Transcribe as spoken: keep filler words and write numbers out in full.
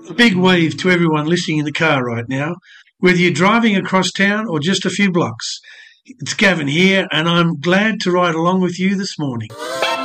A big wave to everyone listening in the car right now, whether you're driving across town or just a few blocks. It's Gavin here, and I'm glad to ride along with you this morning.